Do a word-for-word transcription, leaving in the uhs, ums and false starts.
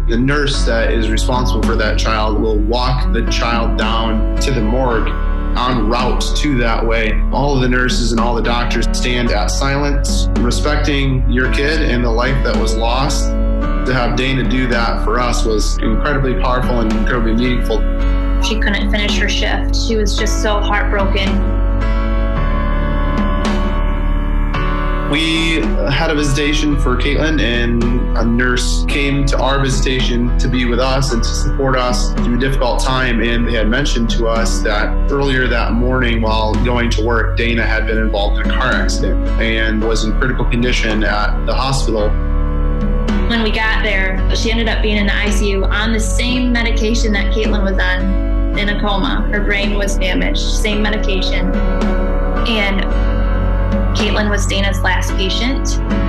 The nurse that is responsible for that child will walk the child down to the morgue en route to that way. All of the nurses and all the doctors stand at silence, respecting your kid and the life that was lost. To have Dana do that for us was incredibly powerful and incredibly meaningful. She couldn't finish her shift. She was just so heartbroken. We had a visitation for Caitlin, and a nurse came to our visitation to be with us and to support us through a difficult time. And they had mentioned to us that earlier that morning while going to work, Dana had been involved in a car accident and was in critical condition at the hospital. When we got there, she ended up being in the I C U on the same medication that Caitlin was on, in a coma. Her brain was damaged, same medication. And Caitlin was Dana's last patient.